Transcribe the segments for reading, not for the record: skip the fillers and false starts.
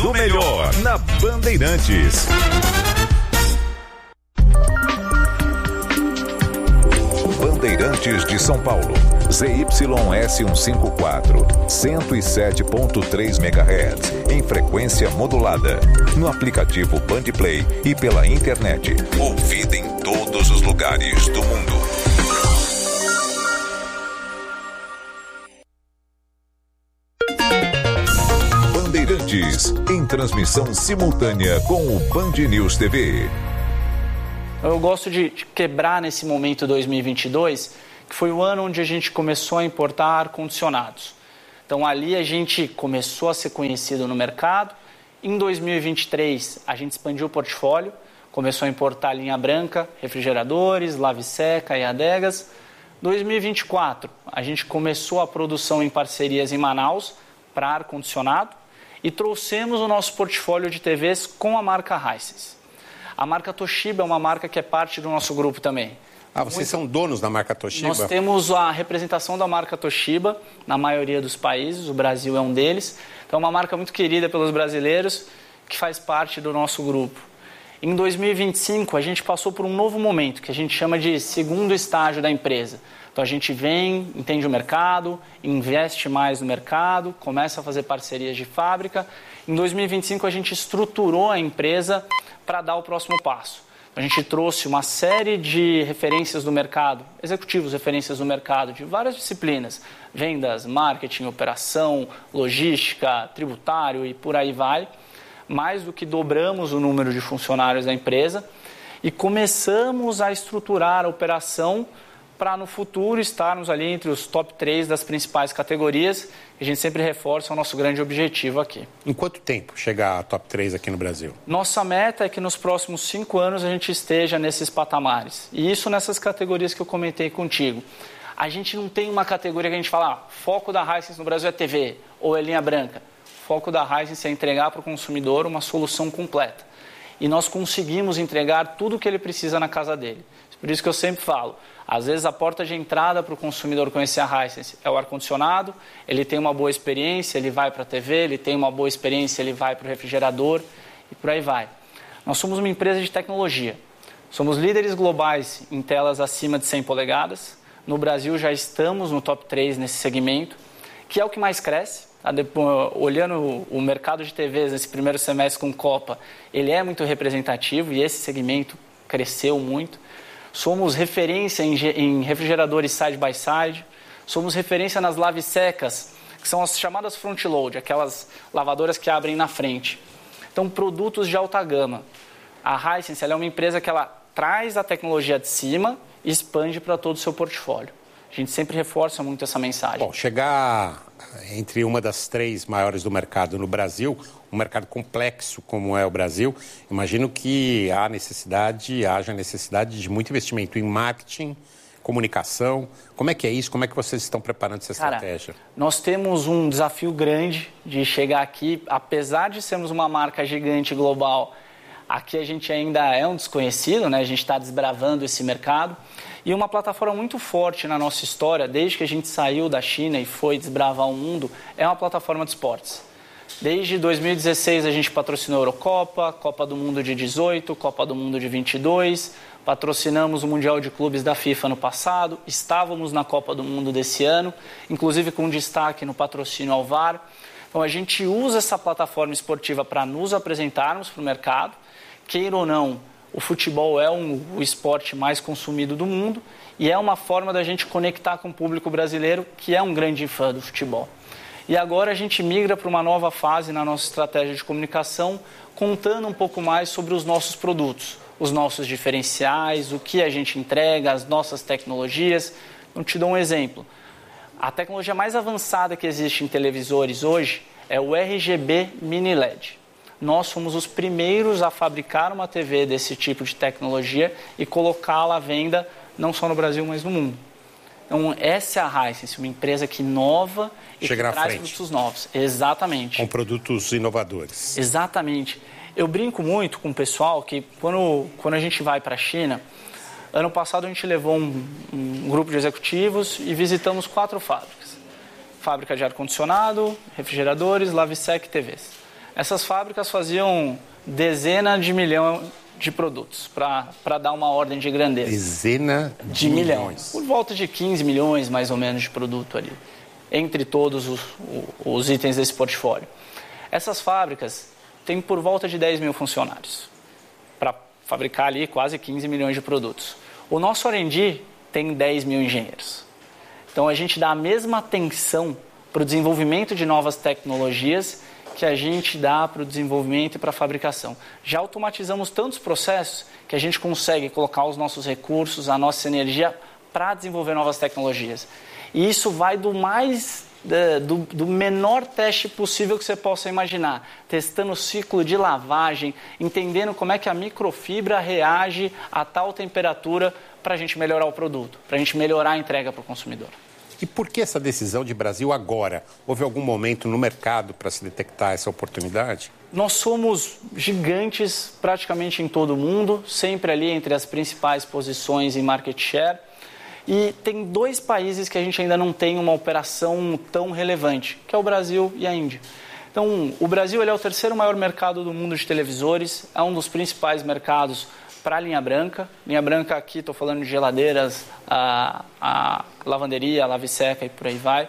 do melhor na Bandeirantes. Bandeirantes de São Paulo, ZYS154, 107.3 MHz, em frequência modulada, no aplicativo Bandplay e pela internet. Ouvida em todos os lugares do mundo. Bandeirantes, em transmissão simultânea com o Band News TV. Eu gosto de quebrar nesse momento 2022, que foi o ano onde a gente começou a importar ar-condicionados. Então ali a gente começou a ser conhecido no mercado. Em 2023 a gente expandiu o portfólio, começou a importar linha branca, refrigeradores, lave-seca e adegas. 2024 a gente começou a produção em parcerias em Manaus para ar-condicionado e trouxemos o nosso portfólio de TVs com a marca Hisense. A marca Toshiba é uma marca que é parte do nosso grupo também. Vocês são donos da marca Toshiba? Nós temos a representação da marca Toshiba na maioria dos países, o Brasil é um deles. Então é uma marca muito querida pelos brasileiros que faz parte do nosso grupo. Em 2025 a gente passou por um novo momento que a gente chama de segundo estágio da empresa. Então a gente vem, entende o mercado, investe mais no mercado, começa a fazer parcerias de fábrica. Em 2025 a gente estruturou a empresa para dar o próximo passo. A gente trouxe uma série de referências do mercado, executivos referências do mercado de várias disciplinas, vendas, marketing, operação, logística, tributário e por aí vai. Mais do que dobramos o número de funcionários da empresa e começamos a estruturar a operação para no futuro estarmos ali entre os top 3 das principais categorias. A gente sempre reforça o nosso grande objetivo aqui. Em quanto tempo chegar a top 3 aqui no Brasil? Nossa meta é que nos próximos 5 anos a gente esteja nesses patamares. E isso nessas categorias que eu comentei contigo. A gente não tem uma categoria que a gente fala, foco da Hisense no Brasil é TV ou é linha branca. O foco da Hisense é entregar para o consumidor uma solução completa. E nós conseguimos entregar tudo o que ele precisa na casa dele. Por isso que eu sempre falo, às vezes a porta de entrada para o consumidor conhecer a Hisense é o ar-condicionado, ele tem uma boa experiência, ele vai para a TV, ele tem uma boa experiência, ele vai para o refrigerador e por aí vai. Nós somos uma empresa de tecnologia, somos líderes globais em telas acima de 100 polegadas, no Brasil já estamos no top 3 nesse segmento, que é o que mais cresce. Olhando o mercado de TVs nesse primeiro semestre com Copa, ele é muito representativo e esse segmento cresceu muito. Somos referência em refrigeradores side by side, somos referência nas lave-secas, que são as chamadas front load, aquelas lavadoras que abrem na frente. Então, produtos de alta gama. A Hisense ela é uma empresa que ela traz a tecnologia de cima e expande para todo o seu portfólio. A gente sempre reforça muito essa mensagem. Bom, chegar entre uma das 3 maiores do mercado no Brasil, um mercado complexo como é o Brasil, imagino que haja necessidade de muito investimento em marketing, comunicação. Como é que é isso? Como é que vocês estão preparando essa estratégia? Nós temos um desafio grande de chegar aqui, apesar de sermos uma marca gigante global, aqui a gente ainda é um desconhecido, né? A gente está desbravando esse mercado. E uma plataforma muito forte na nossa história, desde que a gente saiu da China e foi desbravar o mundo, é uma plataforma de esportes. Desde 2016 a gente patrocinou a Eurocopa, Copa do Mundo de 18, Copa do Mundo de 22, patrocinamos o Mundial de Clubes da FIFA no passado, estávamos na Copa do Mundo desse ano, inclusive com destaque no patrocínio ao VAR. Então a gente usa essa plataforma esportiva para nos apresentarmos para o mercado, queira ou não. O futebol é o esporte mais consumido do mundo e é uma forma da gente conectar com o público brasileiro que é um grande fã do futebol. E agora a gente migra para uma nova fase na nossa estratégia de comunicação, contando um pouco mais sobre os nossos produtos, os nossos diferenciais, o que a gente entrega, as nossas tecnologias. Então, te dou um exemplo. A tecnologia mais avançada que existe em televisores hoje é o RGB Mini LED. Nós fomos os primeiros a fabricar uma TV desse tipo de tecnologia e colocá-la à venda não só no Brasil, mas no mundo. Então, essa é a Hisense, uma empresa que inova e que traz produtos novos. Exatamente. Com produtos inovadores. Exatamente. Eu brinco muito com o pessoal que quando a gente vai para a China, ano passado a gente levou um grupo de executivos e visitamos 4 fábricas. Fábrica de ar-condicionado, refrigeradores, lave-seca e TVs. Essas fábricas faziam dezenas de milhões de produtos, para dar uma ordem de grandeza. Dezena de milhões. Por volta de 15 milhões, mais ou menos, de produto ali, entre todos os itens desse portfólio. Essas fábricas têm por volta de 10 mil funcionários, para fabricar ali quase 15 milhões de produtos. O nosso R&D tem 10 mil engenheiros. Então, a gente dá a mesma atenção para o desenvolvimento de novas tecnologias que a gente dá para o desenvolvimento e para a fabricação. Já automatizamos tantos processos que a gente consegue colocar os nossos recursos, a nossa energia para desenvolver novas tecnologias. E isso vai do menor teste possível que você possa imaginar, testando o ciclo de lavagem, entendendo como é que a microfibra reage a tal temperatura para a gente melhorar o produto, para a gente melhorar a entrega para o consumidor. E por que essa decisão de Brasil agora? Houve algum momento no mercado para se detectar essa oportunidade? Nós somos gigantes praticamente em todo o mundo, sempre ali entre as principais posições em market share. E tem 2 países que a gente ainda não tem uma operação tão relevante, que é o Brasil e a Índia. Então, o Brasil ele é o 3º maior mercado do mundo de televisores, é um dos principais mercados para a linha branca. Linha branca aqui, estou falando de geladeiras, a lavanderia, a lave-seca e por aí vai.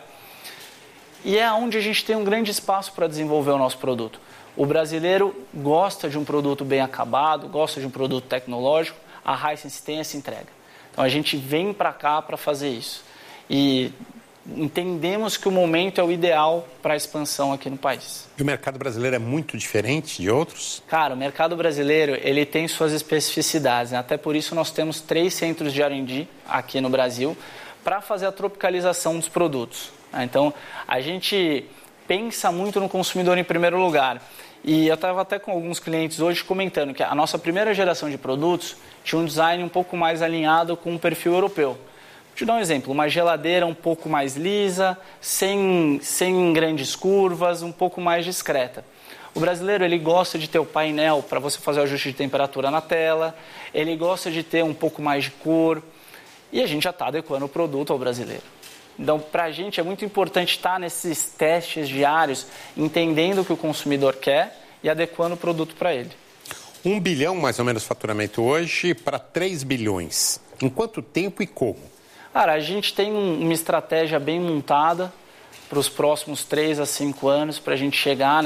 E é onde a gente tem um grande espaço para desenvolver o nosso produto. O brasileiro gosta de um produto bem acabado, gosta de um produto tecnológico, a Hisense tem essa entrega. Então a gente vem para cá para fazer isso. E entendemos que o momento é o ideal para a expansão aqui no país. E o mercado brasileiro é muito diferente de outros? Cara, o mercado brasileiro ele tem suas especificidades, né? Até por isso nós temos 3 centros de R&D aqui no Brasil para fazer a tropicalização dos produtos. Então, a gente pensa muito no consumidor em primeiro lugar. E eu estava até com alguns clientes hoje comentando que a nossa primeira geração de produtos tinha um design um pouco mais alinhado com o perfil europeu. Vou te dar um exemplo, uma geladeira um pouco mais lisa, sem grandes curvas, um pouco mais discreta. O brasileiro ele gosta de ter o painel para você fazer o ajuste de temperatura na tela, ele gosta de ter um pouco mais de cor e a gente já está adequando o produto ao brasileiro. Então, para a gente é muito importante estar nesses testes diários, entendendo o que o consumidor quer e adequando o produto para ele. 1 bilhão, mais ou menos, faturamento hoje, para 3 bilhões. Em quanto tempo e como? Cara, a gente tem uma estratégia bem montada para os próximos 3 a 5 anos, para a gente chegar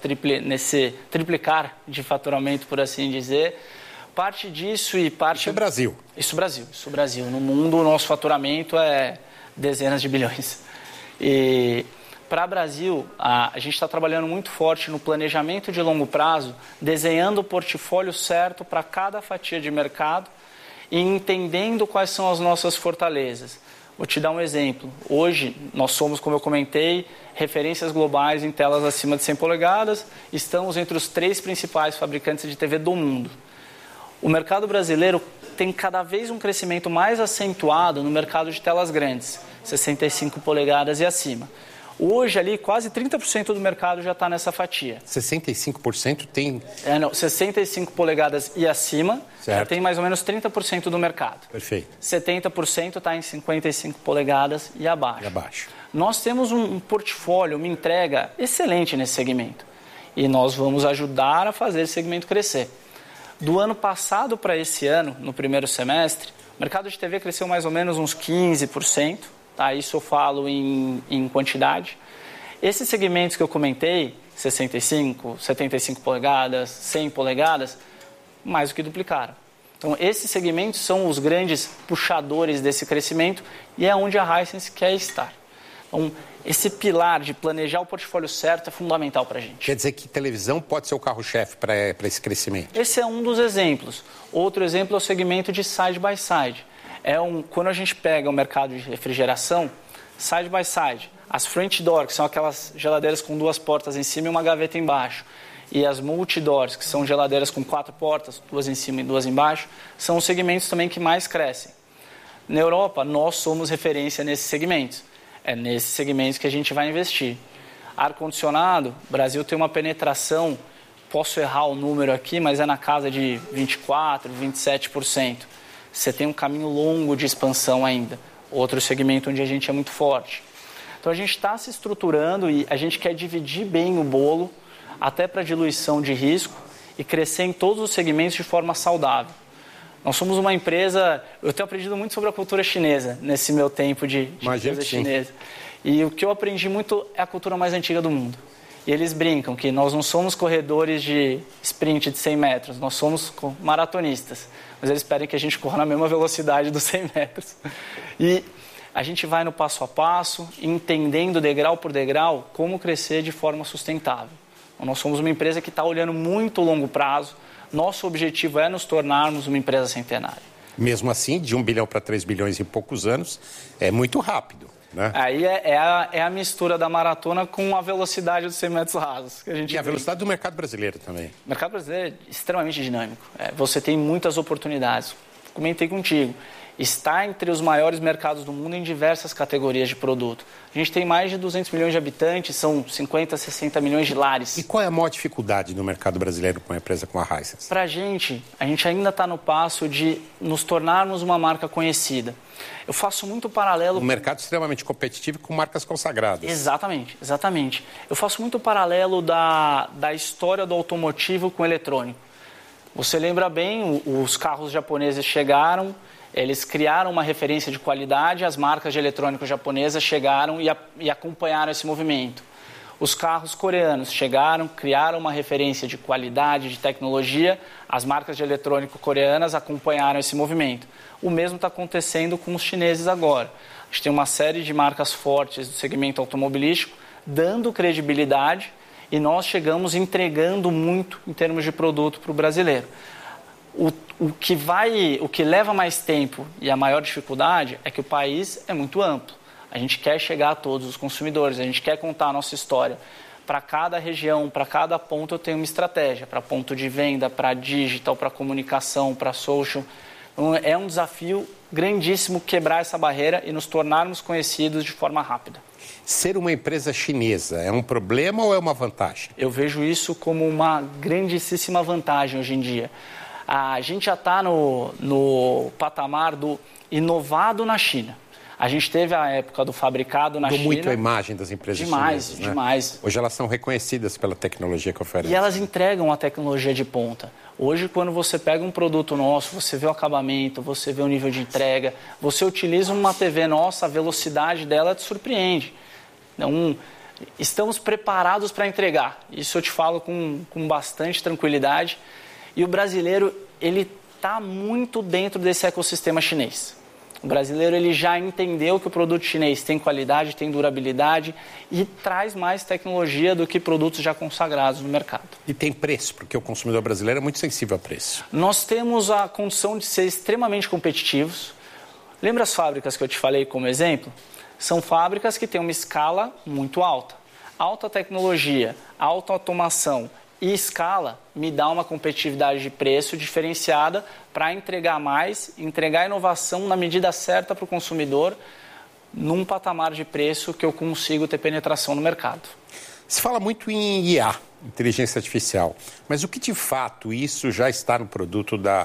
nesse triplicar de faturamento, por assim dizer. Parte disso e parte... Isso é Brasil. Isso Brasil. No mundo, o nosso faturamento é dezenas de bilhões. E para o Brasil, a gente está trabalhando muito forte no planejamento de longo prazo, desenhando o portfólio certo para cada fatia de mercado e entendendo quais são as nossas fortalezas. Vou te dar um exemplo. Hoje, nós somos, como eu comentei, referências globais em telas acima de 100 polegadas. Estamos entre os 3 principais fabricantes de TV do mundo. O mercado brasileiro tem cada vez um crescimento mais acentuado no mercado de telas grandes, 65 polegadas e acima. Hoje, ali, quase 30% do mercado já está nessa fatia. 65% tem... 65 polegadas e acima, já tem mais ou menos 30% do mercado. Perfeito. 70% está em 55 polegadas e abaixo. Nós temos um portfólio, uma entrega excelente nesse segmento. E nós vamos ajudar a fazer esse segmento crescer. Do ano passado para esse ano, no primeiro semestre, o mercado de TV cresceu mais ou menos uns 15%. Tá, isso eu falo em quantidade. Esses segmentos que eu comentei, 65, 75 polegadas, 100 polegadas, mais do que duplicaram. Então, esses segmentos são os grandes puxadores desse crescimento e é onde a Hisense quer estar. Então, esse pilar de planejar o portfólio certo é fundamental para a gente. Quer dizer que televisão pode ser o carro-chefe para esse crescimento? Esse é um dos exemplos. Outro exemplo é o segmento de side by side. Quando a gente pega o mercado de refrigeração, side by side, as front door, que são aquelas geladeiras com 2 portas em cima e uma gaveta embaixo, e as multi-doors, que são geladeiras com 4 portas, 2 em cima e 2 embaixo, são os segmentos também que mais crescem. Na Europa, nós somos referência nesses segmentos. É nesses segmentos que a gente vai investir. Ar-condicionado, o Brasil tem uma penetração, posso errar o número aqui, mas é na casa de 24%, 27%. Você tem um caminho longo de expansão ainda. Outro segmento onde a gente é muito forte. Então, a gente está se estruturando e a gente quer dividir bem o bolo. até para diluição de risco e crescer em todos os segmentos de forma saudável. Nós somos uma empresa, eu tenho aprendido muito sobre a cultura chinesa nesse meu tempo de empresa chinesa. E o que eu aprendi muito é a cultura mais antiga do mundo. E eles brincam que nós não somos corredores de sprint de 100 metros, nós somos maratonistas. Mas eles esperam que a gente corra na mesma velocidade dos 100 metros. E a gente vai no passo a passo, entendendo degrau por degrau como crescer de forma sustentável. Então, nós somos uma empresa que está olhando muito a longo prazo. Nosso objetivo é nos tornarmos uma empresa centenária. Mesmo assim, de 1 bilhão para 3 bilhões em poucos anos, é muito rápido. Né? Aí é a mistura da maratona com a velocidade dos 100 metros rasos. Que a gente e a velocidade do mercado brasileiro também. O mercado brasileiro é extremamente dinâmico. Você tem muitas oportunidades. Comentei contigo. Está entre os maiores mercados do mundo em diversas categorias de produto. A gente tem mais de 200 milhões de habitantes, são 50, 60 milhões de lares. E qual é a maior dificuldade no mercado brasileiro com uma empresa como a Hisense? Para a gente ainda está no passo de nos tornarmos uma marca conhecida. Eu faço muito paralelo... Um mercado extremamente competitivo com marcas consagradas. Exatamente. Eu faço muito paralelo da história do automotivo com o eletrônico. Você lembra bem, os carros japoneses chegaram... Eles criaram uma referência de qualidade, as marcas de eletrônico japonesas chegaram e acompanharam esse movimento. Os carros coreanos chegaram, criaram uma referência de qualidade, de tecnologia, as marcas de eletrônico coreanas acompanharam esse movimento. O mesmo está acontecendo com os chineses agora. A gente tem uma série de marcas fortes do segmento automobilístico, dando credibilidade, e nós chegamos entregando muito em termos de produto para o brasileiro. O que leva mais tempo e a maior dificuldade é que o país é muito amplo. A gente quer chegar a todos os consumidores, a gente quer contar a nossa história. Para cada região, para cada ponto eu tenho uma estratégia, para ponto de venda, para digital, para comunicação, para social. Então, é um desafio grandíssimo quebrar essa barreira e nos tornarmos conhecidos de forma rápida. Ser uma empresa chinesa é um problema ou é uma vantagem? Eu vejo isso como uma grandíssima vantagem hoje em dia. A gente já está no patamar do inovado na China. A gente teve a época do fabricado na China. Mudou muito a imagem das empresas chinesas, né? Demais. Hoje elas são reconhecidas pela tecnologia que oferecem. E elas entregam a tecnologia de ponta. Hoje, quando você pega um produto nosso, você vê o acabamento, você vê o nível de entrega, você utiliza uma TV nossa, a velocidade dela te surpreende. Então, estamos preparados para entregar. Isso eu te falo com bastante tranquilidade. E o brasileiro, ele está muito dentro desse ecossistema chinês. O brasileiro, ele já entendeu que o produto chinês tem qualidade, tem durabilidade e traz mais tecnologia do que produtos já consagrados no mercado. E tem preço, porque o consumidor brasileiro é muito sensível a preço. Nós temos a condição de ser extremamente competitivos. Lembra as fábricas que eu te falei como exemplo? São fábricas que têm uma escala muito alta. Alta tecnologia, alta automação e escala me dá uma competitividade de preço diferenciada para entregar mais, entregar inovação na medida certa para o consumidor, num patamar de preço que eu consigo ter penetração no mercado. Se fala muito em IA, inteligência artificial, mas o que de fato isso já está no produto da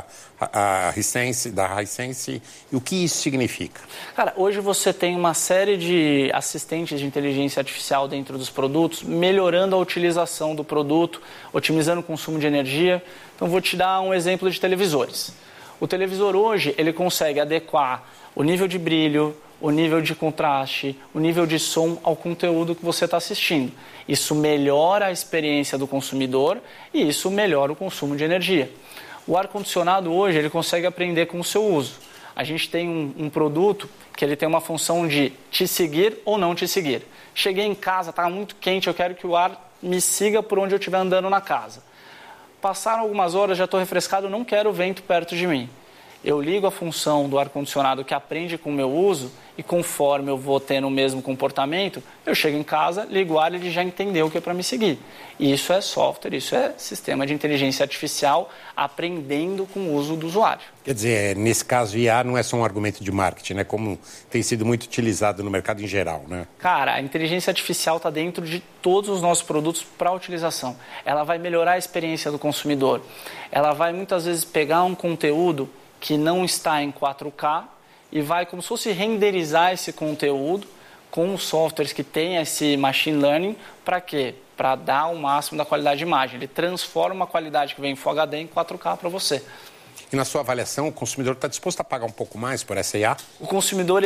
Hisense e o que isso significa? Cara, hoje você tem uma série de assistentes de inteligência artificial dentro dos produtos, melhorando a utilização do produto, otimizando o consumo de energia. Então, vou te dar um exemplo de televisores. O televisor hoje, ele consegue adequar o nível de brilho, o nível de contraste, o nível de som ao conteúdo que você está assistindo. Isso melhora a experiência do consumidor e isso melhora o consumo de energia. O ar-condicionado hoje, ele consegue aprender com o seu uso. A gente tem um produto que ele tem uma função de te seguir ou não te seguir. Cheguei em casa, está muito quente, eu quero que o ar me siga por onde eu estiver andando na casa. Passaram algumas horas, já estou refrescado, não quero vento perto de mim. Eu ligo a função do ar-condicionado que aprende com o meu uso e conforme eu vou tendo o mesmo comportamento, eu chego em casa, ligo o ar e ele já entendeu o que é para me seguir. E isso é software, isso é sistema de inteligência artificial aprendendo com o uso do usuário. Quer dizer, nesse caso, IA não é só um argumento de marketing, né? Como tem sido muito utilizado no mercado em geral, né? Cara, a inteligência artificial está dentro de todos os nossos produtos para utilização. Ela vai melhorar a experiência do consumidor. Ela vai muitas vezes pegar um conteúdo que não está em 4K e vai como se fosse renderizar esse conteúdo com os softwares que têm esse machine learning, para quê? Para dar o máximo da qualidade de imagem. Ele transforma a qualidade que vem em Full HD em 4K para você. E na sua avaliação, o consumidor está disposto a pagar um pouco mais por essa IA? O consumidor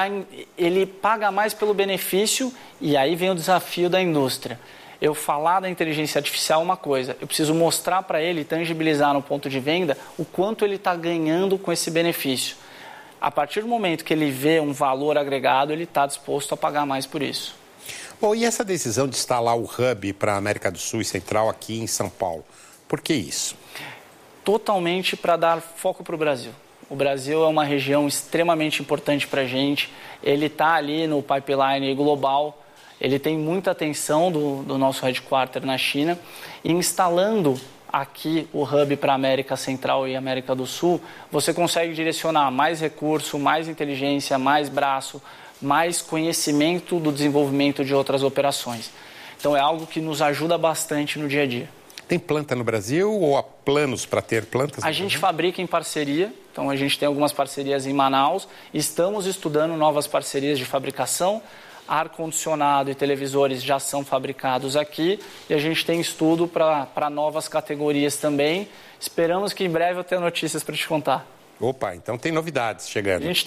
ele paga mais pelo benefício, e aí vem o desafio da indústria. Eu falar da inteligência artificial é uma coisa, eu preciso mostrar para ele, tangibilizar no ponto de venda, o quanto ele está ganhando com esse benefício. A partir do momento que ele vê um valor agregado, ele está disposto a pagar mais por isso. Bom, e essa decisão de instalar o hub para a América do Sul e Central aqui em São Paulo, por que isso? Totalmente para dar foco para o Brasil. O Brasil é uma região extremamente importante para a gente, ele está ali no pipeline global, ele tem muita atenção do nosso headquarter na China, e instalando aqui o hub para a América Central e América do Sul, você consegue direcionar mais recurso, mais inteligência, mais braço, mais conhecimento do desenvolvimento de outras operações. Então é algo que nos ajuda bastante no dia a dia. Tem planta no Brasil ou há planos para ter plantas? A gente fabrica em parceria, então a gente tem algumas parcerias em Manaus, estamos estudando novas parcerias de fabricação, ar-condicionado e televisores já são fabricados aqui e a gente tem estudo para novas categorias também. Esperamos que em breve eu tenha notícias para te contar. Opa, então tem novidades chegando. A gente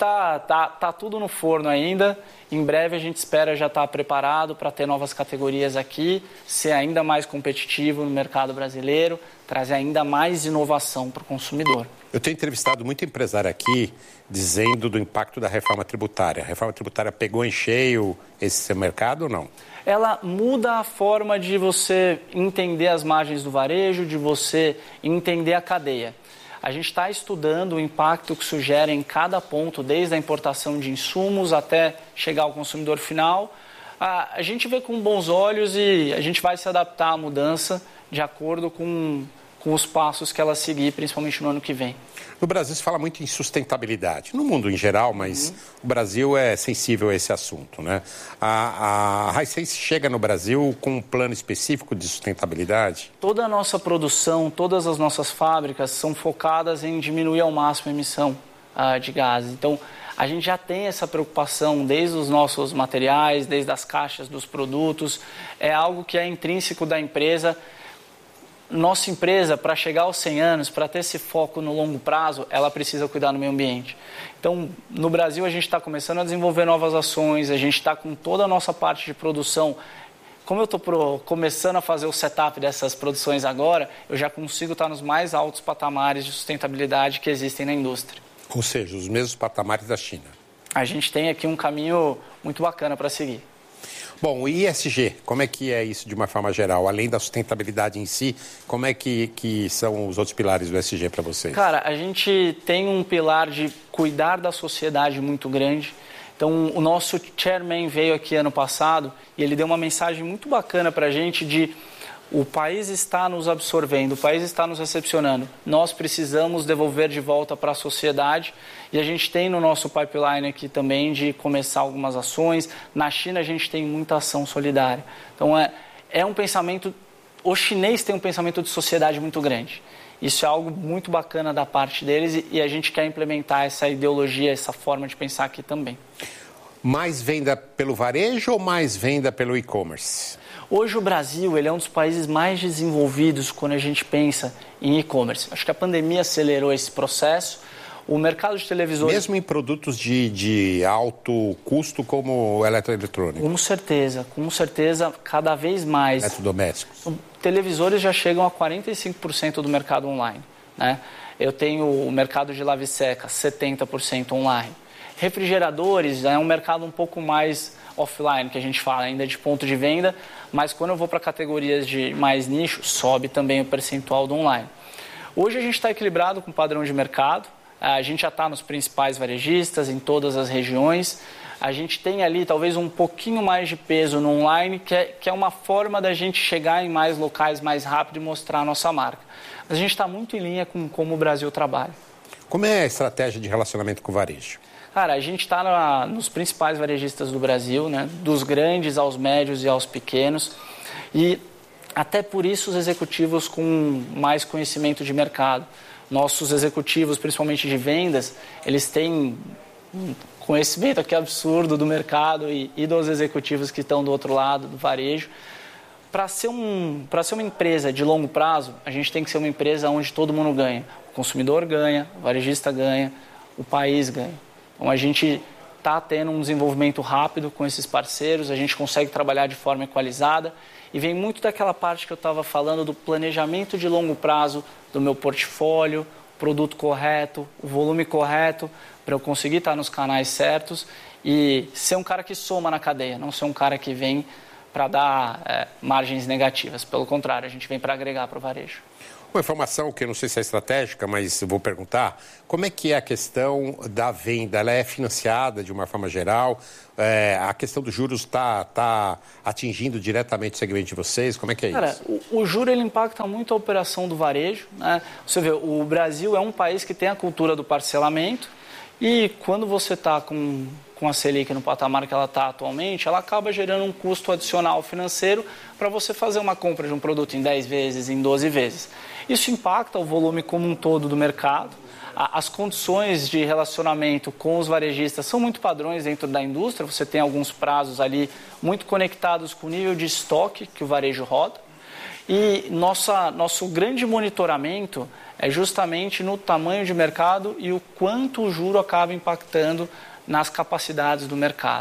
tá tudo no forno ainda. Em breve a gente espera já estar preparado para ter novas categorias aqui, ser ainda mais competitivo no mercado brasileiro, trazer ainda mais inovação para o consumidor. Eu tenho entrevistado muito empresário aqui dizendo do impacto da reforma tributária. A reforma tributária pegou em cheio esse seu mercado ou não? Ela muda a forma de você entender as margens do varejo, de você entender a cadeia. A gente está estudando o impacto que isso gera em cada ponto, desde a importação de insumos até chegar ao consumidor final. A gente vê com bons olhos e a gente vai se adaptar à mudança de acordo com os passos que ela seguir, principalmente no ano que vem. No Brasil se fala muito em sustentabilidade, no mundo em geral, mas o Brasil é sensível a esse assunto, né? A Hisense chega no Brasil com um plano específico de sustentabilidade? Toda a nossa produção, todas as nossas fábricas são focadas em diminuir ao máximo a emissão de gases. Então, a gente já tem essa preocupação desde os nossos materiais, desde as caixas dos produtos. É algo que é intrínseco da empresa. Nossa empresa, para chegar aos 100 anos, para ter esse foco no longo prazo, ela precisa cuidar do meio ambiente. Então, no Brasil, a gente está começando a desenvolver novas ações, a gente está com toda a nossa parte de produção. Como eu estou começando a fazer o setup dessas produções agora, eu já consigo estar nos mais altos patamares de sustentabilidade que existem na indústria. Ou seja, os mesmos patamares da China. A gente tem aqui um caminho muito bacana para seguir. Bom, o ISG, como é que é isso de uma forma geral? Além da sustentabilidade em si, como é que são os outros pilares do ESG para vocês? Cara, a gente tem um pilar de cuidar da sociedade muito grande. Então, o nosso chairman veio aqui ano passado e ele deu uma mensagem muito bacana para a gente de o país está nos absorvendo, o país está nos recepcionando. Nós precisamos devolver de volta para a sociedade e a gente tem no nosso pipeline aqui também de começar algumas ações. Na China a gente tem muita ação solidária. Então é um pensamento, o chinês tem um pensamento de sociedade muito grande. Isso é algo muito bacana da parte deles e a gente quer implementar essa ideologia, essa forma de pensar aqui também. Mais venda pelo varejo ou mais venda pelo e-commerce? Hoje o Brasil ele é um dos países mais desenvolvidos quando a gente pensa em e-commerce. Acho que a pandemia acelerou esse processo. O mercado de televisores... Mesmo em produtos de alto custo como eletroeletrônico? Com certeza, cada vez mais. Eletrodomésticos? Televisores já chegam a 45% do mercado online, né? Eu tenho o mercado de lave seca, 70% online. Refrigeradores é um mercado um pouco mais offline, que a gente fala, ainda de ponto de venda, mas quando eu vou para categorias de mais nicho, sobe também o percentual do online. Hoje a gente está equilibrado com o padrão de mercado, a gente já está nos principais varejistas, em todas as regiões, a gente tem ali talvez um pouquinho mais de peso no online, que é uma forma da gente chegar em mais locais mais rápido e mostrar a nossa marca. Mas a gente está muito em linha com como o Brasil trabalha. Como é a estratégia de relacionamento com o varejo? Cara, a gente está nos principais varejistas do Brasil, né? Dos grandes aos médios e aos pequenos. E até por isso os executivos com mais conhecimento de mercado. Nossos executivos, principalmente de vendas, eles têm conhecimento aqui absurdo do mercado e dos executivos que estão do outro lado, do varejo. Para ser uma empresa de longo prazo, a gente tem que ser uma empresa onde todo mundo ganha. O consumidor ganha, o varejista ganha, o país ganha. Então, a gente está tendo um desenvolvimento rápido com esses parceiros, a gente consegue trabalhar de forma equalizada e vem muito daquela parte que eu estava falando do planejamento de longo prazo do meu portfólio, o produto correto, o volume correto, para eu conseguir estar nos canais certos e ser um cara que soma na cadeia, não ser um cara que vem para dar margens negativas. Pelo contrário, a gente vem para agregar para o varejo. Uma informação que eu não sei se é estratégica, mas vou perguntar. Como é que é a questão da venda? Ela é financiada de uma forma geral? A questão dos juros está atingindo diretamente o segmento de vocês? Como é que é isso? Cara, o juro ele impacta muito a operação do varejo, né? Você vê, o Brasil é um país que tem a cultura do parcelamento e quando você está com a Selic no patamar que ela está atualmente, ela acaba gerando um custo adicional financeiro para você fazer uma compra de um produto em 10 vezes, em 12 vezes. Isso impacta o volume como um todo do mercado. As condições de relacionamento com os varejistas são muito padrões dentro da indústria. Você tem alguns prazos ali muito conectados com o nível de estoque que o varejo roda. E nosso grande monitoramento é justamente no tamanho de mercado e o quanto o juro acaba impactando nas capacidades do mercado.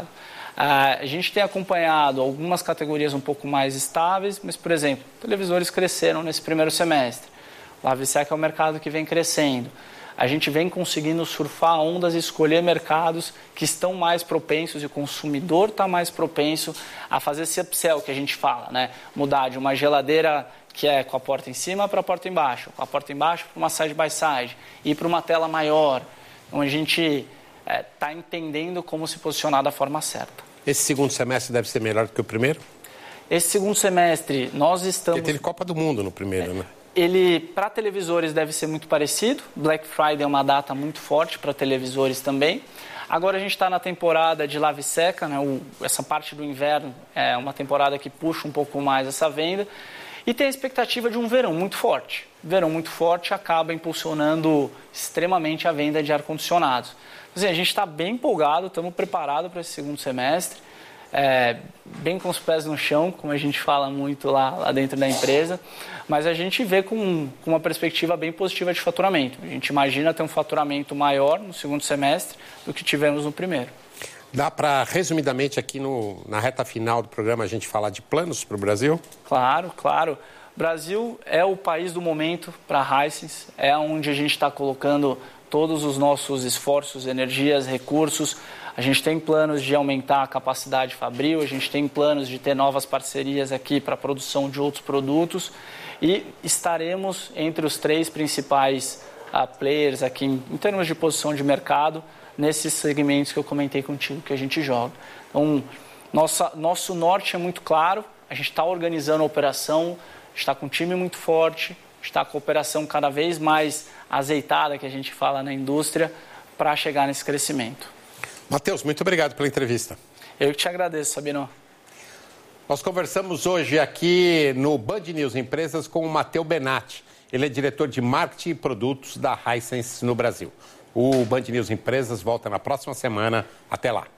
A gente tem acompanhado algumas categorias um pouco mais estáveis, mas, por exemplo, televisores cresceram nesse primeiro semestre. O Lavsec é um mercado que vem crescendo. A gente vem conseguindo surfar ondas e escolher mercados que estão mais propensos e o consumidor está mais propenso a fazer esse upsell que a gente fala, né? Mudar de uma geladeira que é com a porta em cima para a porta embaixo, com a porta embaixo para uma side by side, ir para uma tela maior. Então a gente está entendendo como se posicionar da forma certa. Esse segundo semestre deve ser melhor do que o primeiro? Esse segundo semestre nós estamos... Porque teve Copa do Mundo no primeiro, né? Ele, para televisores, deve ser muito parecido. Black Friday é uma data muito forte para televisores também. Agora a gente está na temporada de lave seca, né? Essa parte do inverno é uma temporada que puxa um pouco mais essa venda. E tem a expectativa de um verão muito forte. Verão muito forte acaba impulsionando extremamente a venda de ar-condicionados. Assim, a gente está bem empolgado, estamos preparados para esse segundo semestre. Bem com os pés no chão, como a gente fala muito lá dentro da empresa, mas a gente vê com uma perspectiva bem positiva de faturamento. A gente imagina ter um faturamento maior no segundo semestre do que tivemos no primeiro. Dá para, resumidamente, aqui na reta final do programa, a gente falar de planos para o Brasil? Claro, claro. O Brasil é o país do momento para a Hisense, é onde a gente está colocando todos os nossos esforços, energias, recursos. A gente tem planos de aumentar a capacidade fabril, a gente tem planos de ter novas parcerias aqui para a produção de outros produtos e estaremos entre os 3 principais players aqui em termos de posição de mercado nesses segmentos que eu comentei contigo que a gente joga. Então, nosso norte é muito claro, a gente está organizando a operação, está com um time muito forte, está com a operação cada vez mais azeitada, que a gente fala na indústria, para chegar nesse crescimento. Matheus, muito obrigado pela entrevista. Eu que te agradeço, Sabino. Nós conversamos hoje aqui no Band News Empresas com o Matheus Benatti. Ele é diretor de marketing e produtos da Hisense no Brasil. O Band News Empresas volta na próxima semana. Até lá.